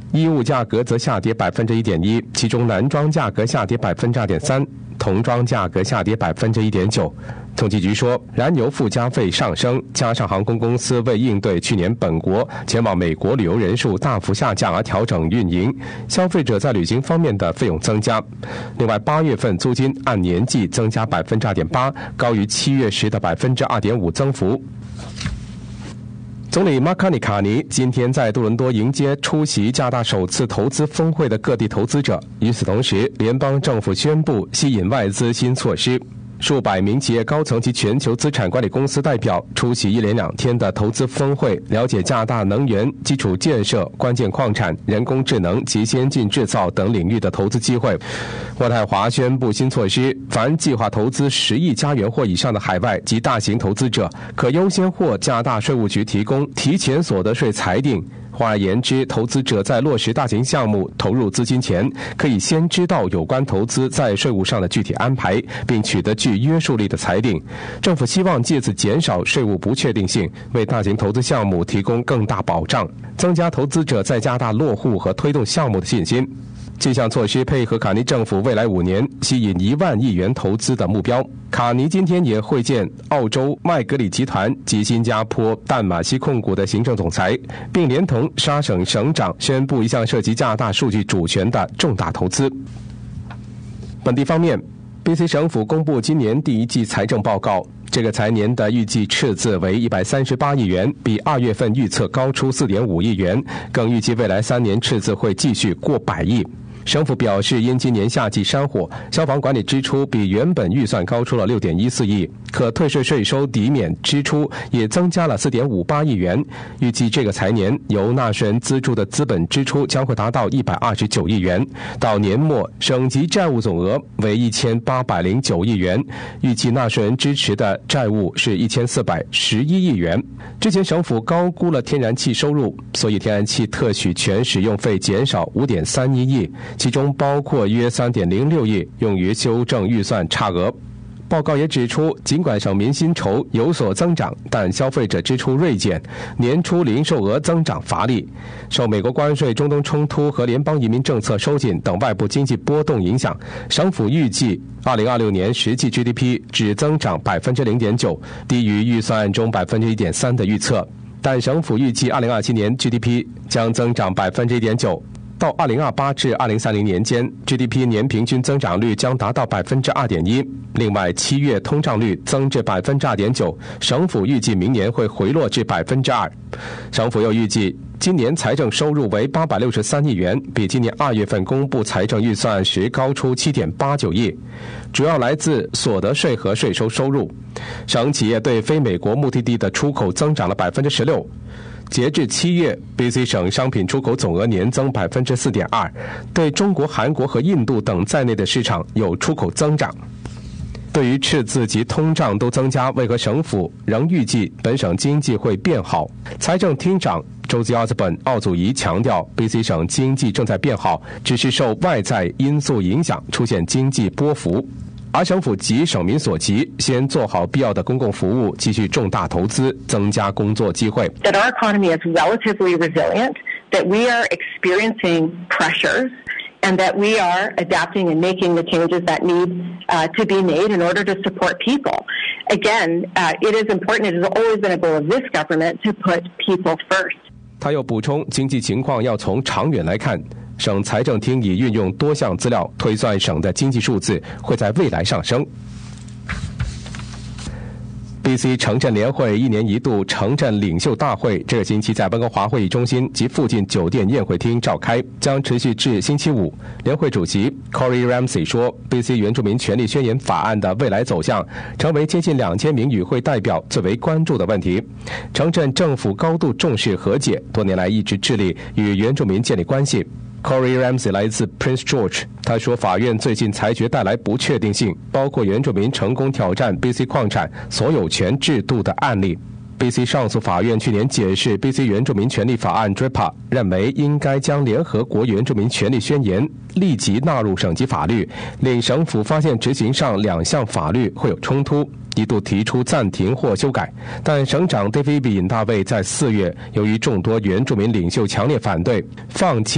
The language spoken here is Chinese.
衣物价格则下跌 1.1%， 其中男装价格下跌 2.3%， 童装价格下跌 1.9%。统计局说，燃油附加费上升，加上航空公司为应对去年本国前往美国旅游人数大幅下降而调整运营，消费者在旅行方面的费用增加。另外，8月份租金按年季增加 2.8%， 高于7月时的 2.5% 增幅。总理马卡尼今天在多伦多迎接出席加拿大首次投资峰会的各地投资者。与此同时，联邦政府宣布吸引外资新措施。数百名企业高层及全球资产管理公司代表出席一连2天的投资峰会，了解加拿大能源、基础建设、关键矿产、人工智能及先进制造等领域的投资机会。渥太华宣布新措施，凡计划投资10亿加元或以上的海外及大型投资者，可优先获加拿大税务局提供提前所得税裁定。换而言之，投资者在落实大型项目投入资金前，可以先知道有关投资在税务上的具体安排，并取得具约束力的裁定。政府希望借此减少税务不确定性，为大型投资项目提供更大保障，增加投资者在加拿大落户和推动项目的信心。这项措施配合卡尼政府未来5年吸引1万亿元投资的目标。卡尼今天也会见澳洲麦格里集团及新加坡淡马锡控股的行政总裁，并连同沙省省长宣布一项涉及加拿大数据主权的重大投资。本地方面， BC 省府公布今年第1季财政报告，这个财年的预计赤字为138亿元，比2月份预测高出 4.5 亿元，更预计未来3年赤字会继续过100亿。省府表示，因今年夏季山火，消防管理支出比原本预算高出了 6.14 亿，可退税税收抵免支出也增加了 4.58 亿元。预计这个财年由纳税人资助的资本支出将会达到129亿元，到年末省级债务总额为1809亿元，预计纳税人支持的债务是1411亿元。之前省府高估了天然气收入，所以天然气特许权使用费减少 5.31 亿，其中包括约 3.06 亿用于修正预算差额。报告也指出，尽管省民薪酬有所增长，但消费者支出锐减，年初零售额增长乏力。受美国关税、中东冲突和联邦移民政策收紧等外部经济波动影响，省府预计2026年实际 GDP 只增长 0.9%， 低于预算案中 1.3% 的预测。但省府预计2027年 GDP 将增长 1.9%。到2028至2030年间 ，GDP 年平均增长率将达到 2.1%。另外，7月通胀率增至 2.9%， 省府预计明年会回落至 2%。省府又预计，今年财政收入为863亿元，比今年2月份公布财政预算时高出 7.89 亿，主要来自所得税和税收收入。省企业对非美国目的地的出口增长了 16%。截至7月 ，BC 省商品出口总额年增 4.2%， 对中国、韩国和印度等在内的市场有出口增长。对于赤字及通胀都增加，为何省府仍预计本省经济会变好？财政厅长周吉奥斯本奥祖仪强调 ，BC 省经济正在变好，只是受外在因素影响，出现经济波幅。而省府急省民所急，先做好必要的公共服务，继续重大投资，增加工作机会。 That our economy is relatively resilient, that we are experiencing pressures, and that we are adapting and making the changes that need to be made in order to support people. Again, it is important, it has always been a goal of this government to put people first. 他又补充，经济情况要从长远来看。省财政厅已运用多项资料推算，省的经济数字会在未来上升。BC 城镇联会1年1度城镇领袖大会这个星期在温哥华会议中心及附近酒店宴会厅召开，将持续至星期五。联会主席 Corey Ramsey 说 ，BC 原住民权利宣言法案的未来走向成为接近2000名与会代表最为关注的问题。城镇政府高度重视和解，多年来一直致力与原住民建立关系。Corey Ramsey 来自 Prince George， 他说法院最近裁决带来不确定性，包括原住民成功挑战 BC 矿产所有权制度的案例。BC 上诉法院去年解释 BC 原住民权利法案 DRIPA， 认为应该将联合国原住民权利宣言立即纳入省级法律，令省府发现执行上2项法律会有冲突，一度提出暂停或修改，但省长 David 尹大卫在4月由于众多原住民领袖强烈反对，放弃